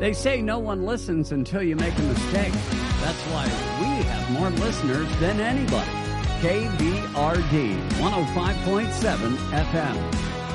They say no one listens until you make a mistake. That's why we have more listeners than anybody. KBRD 105.7 FM.